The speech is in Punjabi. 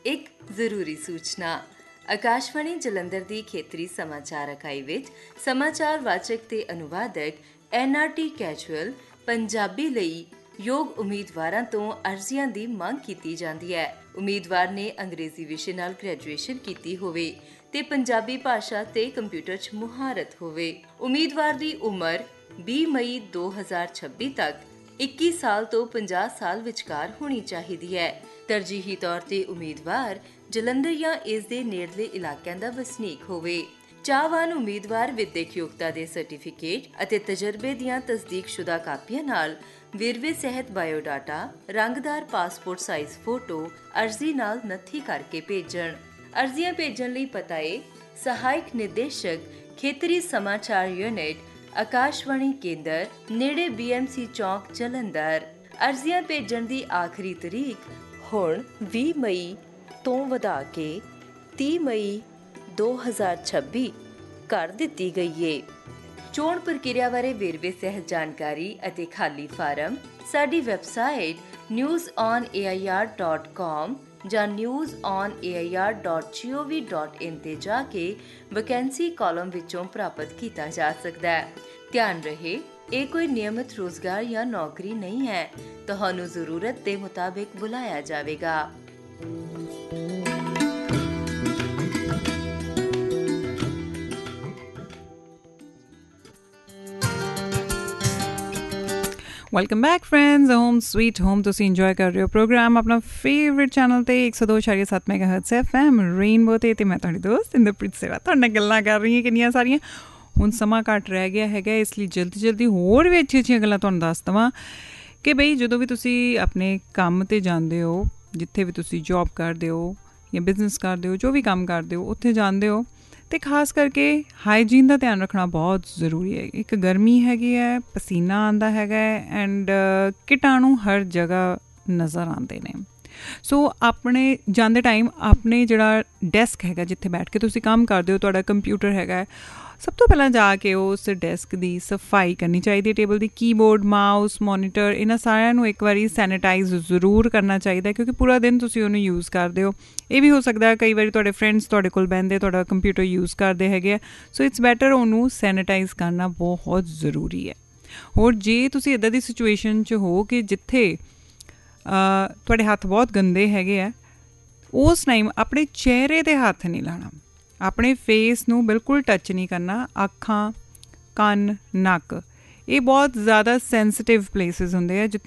ਇੱਕ ਜ਼ਰੂਰੀ ਸੂਚਨਾ। ਆਕਾਸ਼ਵਾਣੀ ਜਲੰਧਰ ਦੀ ਖੇਤਰੀ ਸਮਾਚਾਰ ਇਕਾਈ ਵਿੱਚ ਸਮਾਚਾਰ ਵਾਚਕ ਤੇ ਅਨੁਵਾਦਕ NRT ਕੈਜੂਅਲ ਪੰਜਾਬੀ ਲਈ ਯੋਗ ਉਮੀਦਵਾਰਾਂ ਤੋਂ ਅਰਜ਼ੀਆਂ ਦੀ ਮੰਗ ਕੀਤੀ ਜਾਂਦੀ ਹੈ। ਉਮੀਦਵਾਰ ਨੇ ਅੰਗਰੇਜ਼ੀ ਵਿਸ਼ੇ ਨਾਲ ਗ੍ਰੈਜੂਏਸ਼ਨ ਕੀਤੀ ਹੋਵੇ ਤੇ ਪੰਜਾਬੀ ਭਾਸ਼ਾ ਤੇ ਕੰਪਿਊਟਰ 'ਚ ਮੁਹਾਰਤ ਹੋਵੇ। ਉਮੀਦਵਾਰ ਦੀ ਉਮਰ 20 ਮਈ 2026 ਤੱਕ 21 ਸਾਲ ਤੋਂ 50 ਸਾਲ ਵਿਚਕਾਰ ਹੋਣੀ ਚਾਹੀਦੀ ਹੈ। ਤਰਜੀਹੀ ਤੌਰ ਤੇ ਉਮੀਦਵਾਰ ਜਲੰਧਰ ਜਾਂ ਇਸ ਦੇ ਨੇੜਲੇ ਇਲਾਕਿਆਂ ਦਾ ਵਸਨੀਕ ਹੋਵੇ। ਚਾਹਵਾਨ ਉਮੀਦਵਾਰ ਵਿਦਿਅਕ ਯੋਗਤਾ ਦੇ ਸਰਟੀਫਿਕੇਟ ਅਤੇ ਤਜਰਬੇ ਦੀਆਂ ਤਸਦੀਕਸ਼ੁਦਾ ਕਾਪੀਆਂ ਨਾਲ ਵੇਰਵੇ ਸਹਿਤ ਬਾਇਓਡਾਟਾ, ਰੰਗਦਾਰ ਪਾਸਪੋਰਟ ਸਾਈਜ਼ ਫੋਟੋ ਅਰਜ਼ੀ ਨਾਲ ਨੱਥੀ ਕਰਕੇ ਭੇਜਣ। ਅਰਜ਼ੀਆਂ ਭੇਜਣ ਲਈ ਪਤਾ ਹੈ ਸਹਾਇਕ ਨਿਰਦੇਸ਼ਕ ਖੇਤਰੀ ਸਮਾਚਾਰ ਯੂਨਿਟ, ਆਕਾਸ਼ਵਾਣੀ ਕੇਂਦਰ, ਨੇੜੇ BMC ਚੌਂਕ, ਜਲੰਧਰ। ਅਰਜ਼ੀਆਂ ਭੇਜਣ ਦੀ ਆਖਰੀ ਤਰੀਕ ਹੁਣ 20 ਮਈ ਤੋਂ ਵਧਾ ਕੇ 30 ਮਈ 2026 ਕਰ ਦਿੱਤੀ ਗਈ ਹੈ। ਚੋਣ ਪ੍ਰਕਿਰਿਆ ਬਾਰੇ ਵੇਰਵੇ ਸਹਿਤ ਜਾਣਕਾਰੀ ਅਤੇ ਖਾਲੀ ਫਾਰਮ ਸਾਡੀ ਵੈਬਸਾਈਟ newsonair.com ਜਾਂ newsonair.gov.in ਤੇ ਜਾ ਕੇ ਵੈਕੈਂਸੀ ਕਾਲਮ ਵਿੱਚੋਂ ਪ੍ਰਾਪਤ ਕੀਤਾ ਜਾ ਸਕਦਾ ਹੈ। ਧਿਆਨ ਰਹੇ, ਇਹ ਕੋਈ ਨਿਯਮਿਤ ਰੋਜ਼ਗਾਰ ਜਾਂ ਨੌਕਰੀ ਨਹੀਂ ਹੈ। ਤੁਹਾਨੂੰ ਜ਼ਰੂਰਤ ਦੇ ਮੁਤਾਬਿਕ ਬੁਲਾਇਆ ਜਾਵੇਗਾ। Welcome back friends, home sweet home. ਤੁਸੀਂ ਇੰਜੋਏ ਕਰ ਰਹੇ ਹੋ ਪ੍ਰੋਗਰਾਮ ਆਪਣਾ ਫੇਵਰੇਟ ਚੈਨਲ 'ਤੇ 102.7 ਮੈਗਾਹਰਟਜ਼ FM ਰੇਨਬੋ 'ਤੇ। ਮੈਂ ਤੁਹਾਡੀ ਦੋਸਤ ਇੰਦਰਪ੍ਰੀਤ ਸੇਵਾ ਤੁਹਾਡੇ ਨਾਲ ਗੱਲਾਂ ਕਰ ਰਹੀ ਹਾਂ ਕਿੰਨੀਆਂ ਸਾਰੀਆਂ। ਹੁਣ ਸਮਾਂ ਘੱਟ ਰਹਿ ਗਿਆ ਹੈਗਾ, ਇਸ ਲਈ ਜਲਦੀ ਹੋਰ ਵੀ ਅੱਛੀਆਂ ਗੱਲਾਂ ਤੁਹਾਨੂੰ ਦੱਸ ਦੇਵਾਂ ਕਿ ਬਈ ਜਦੋਂ ਵੀ ਤੁਸੀਂ ਆਪਣੇ ਕੰਮ 'ਤੇ ਜਾਂਦੇ ਹੋ, ਜਿੱਥੇ ਵੀ ਤੁਸੀਂ ਜੋਬ ਕਰਦੇ ਹੋ ਜਾਂ ਬਿਜ਼ਨਸ ਕਰਦੇ ਹੋ, ਜੋ ਵੀ ਕੰਮ ਕਰਦੇ ਹੋ, ਉੱਥੇ ਜਾਂਦੇ ਹੋ ਅਤੇ ਖਾਸ ਕਰਕੇ ਹਾਈਜੀਨ ਦਾ ਧਿਆਨ ਰੱਖਣਾ ਬਹੁਤ ਜ਼ਰੂਰੀ ਹੈ। ਇੱਕ ਗਰਮੀ ਹੈਗੀ ਹੈ, ਪਸੀਨਾ ਆਉਂਦਾ ਹੈਗਾ ਐਂਡ ਕੀਟਾਣੂ ਹਰ ਜਗ੍ਹਾ ਨਜ਼ਰ ਆਉਂਦੇ ਨੇ। ਸੋ ਆਪਣੇ ਜਾਂਦੇ ਟਾਈਮ ਆਪਣੇ ਜਿਹੜਾ ਡੈਸਕ ਹੈਗਾ, ਜਿੱਥੇ ਬੈਠ ਕੇ ਤੁਸੀਂ ਕੰਮ ਕਰਦੇ ਹੋ, ਤੁਹਾਡਾ ਕੰਪਿਊਟਰ ਹੈਗਾ, ਸਭ ਤੋਂ ਪਹਿਲਾਂ ਜਾ ਕੇ ਉਸ ਡੈਸਕ ਦੀ ਸਫਾਈ ਕਰਨੀ ਚਾਹੀਦੀ ਹੈ। ਟੇਬਲ ਦੀ ਕੀਬੋਰਡ, ਮਾਊਸ, ਮੋਨੀਟਰ, ਇਹਨਾਂ ਸਾਰਿਆਂ ਨੂੰ ਇੱਕ ਵਾਰੀ ਸੈਨੀਟਾਈਜ਼ ਜ਼ਰੂਰ ਕਰਨਾ ਚਾਹੀਦਾ ਕਿਉਂਕਿ ਪੂਰਾ ਦਿਨ ਤੁਸੀਂ ਉਹਨੂੰ ਯੂਜ਼ ਕਰਦੇ ਹੋ। ਇਹ ਵੀ ਹੋ ਸਕਦਾ ਕਈ ਵਾਰੀ ਤੁਹਾਡੇ ਫਰੈਂਡਸ ਤੁਹਾਡੇ ਕੋਲ ਬਹਿੰਦੇ ਤੁਹਾਡਾ ਕੰਪਿਊਟਰ ਯੂਜ਼ ਕਰਦੇ ਹੈਗੇ ਆ। ਸੋ ਇਟਸ ਬੈਟਰ ਉਹਨੂੰ ਸੈਨੀਟਾਈਜ਼ ਕਰਨਾ ਬਹੁਤ ਜ਼ਰੂਰੀ ਹੈ। ਹੋਰ ਜੇ ਤੁਸੀਂ ਇੱਦਾਂ ਦੀ ਸਿਚੁਏਸ਼ਨ 'ਚ ਹੋ ਕਿ ਜਿੱਥੇ ਤੁਹਾਡੇ ਹੱਥ ਬਹੁਤ ਗੰਦੇ ਹੈਗੇ ਆ, ਉਸ ਟਾਈਮ ਆਪਣੇ ਚਿਹਰੇ 'ਤੇ ਹੱਥ ਨਹੀਂ ਲਾਉਣਾ, ਆਪਣੇ ਫੇਸ ਨੂੰ ਬਿਲਕੁਲ ਟੱਚ ਨਹੀਂ ਕਰਨਾ। ਅੱਖਾਂ, ਕੰਨ, ਨੱਕ, ਇਹ ਬਹੁਤ ਜ਼ਿਆਦਾ ਸੈਂਸਿਟਿਵ ਪਲੇਸਿਸ ਹੁੰਦੇ ਆ ਜਿੱਥੋਂ